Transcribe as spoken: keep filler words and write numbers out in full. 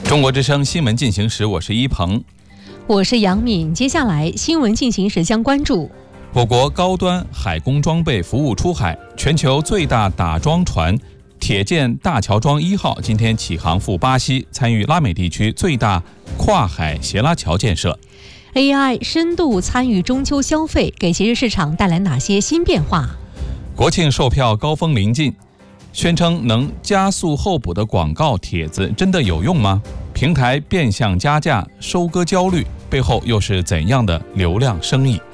中国之声新闻进行时，我是一鹏， 我是杨敏。接下来新闻进行时将关注： 我国高端海工装备服务出海，全球最大打桩船铁建大桥桩一号今天起航赴巴西，参与拉美地区最大跨海斜拉桥建设。 A I 深度参与中秋消费，给节日市场带来哪些新变化？ 国庆售票高峰临近，宣称能加速候补的广告帖子真的有用吗？平台变相加价收割焦虑，背后又是怎样的流量生意？